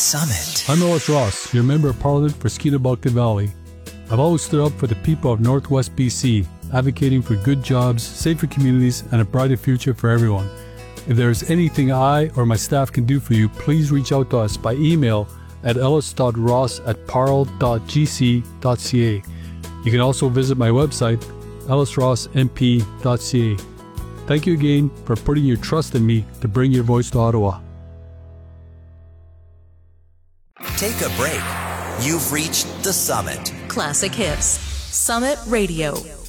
Summit. I'm Ellis Ross, your Member of Parliament for Skeena-Balkan Valley. I've always stood up for the people of Northwest BC, advocating for good jobs, safer communities, and a brighter future for everyone. If there is anything I or my staff can do for you, please reach out to us by email at ellis.ross@parl.gc.ca. You can also visit my website, ellisrossmp.ca. Thank you again for putting your trust in me to bring your voice to Ottawa. Take a break. You've reached the Summit. Classic Hits. Summit Radio.